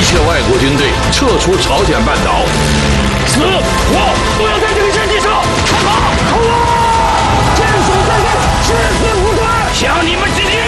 切外国军队撤出朝鲜半岛，死活都要在这里阵地上看好，好啊！坚守在地，誓死不退，向你们致敬！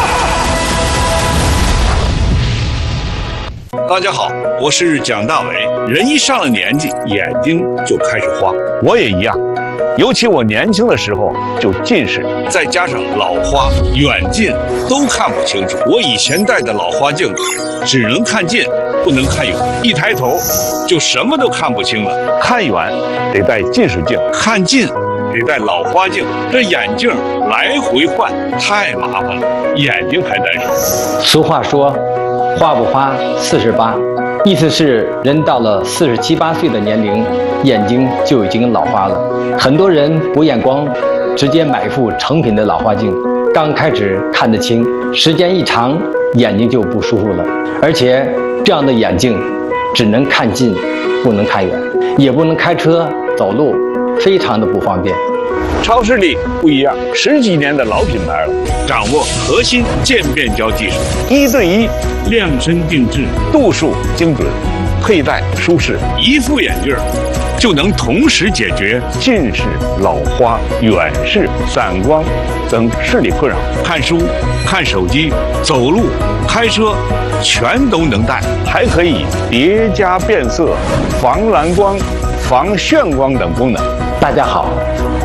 大家好，我是蒋大为。人一上了年纪，眼睛就开始花，我也一样。尤其我年轻的时候就近视，再加上老花，远近都看不清楚。我以前戴的老花镜只能看近，不能看远，一抬头就什么都看不清了。看远得戴近视镜，看近得戴老花镜，这眼镜来回换太麻烦了，眼睛还难受。 俗话说，花不花48，意思是人到了47、8岁的年龄，眼睛就已经老花了。很多人不验光，直接买副成品的老花镜，刚开始看得清，时间一长，眼睛就不舒服了。而且这样的眼镜只能看近，不能看远，也不能开车走路，非常的不方便。 超视力不一样，10几年的老品牌了，掌握核心渐变焦技术，1对1量身定制，度数精准，佩戴舒适，一副眼镜就能同时解决近视、老花、远视、散光等视力困扰。看书、看手机、走路、开车，全都能戴，还可以叠加变色、防蓝光、防眩光等功能。 大家好，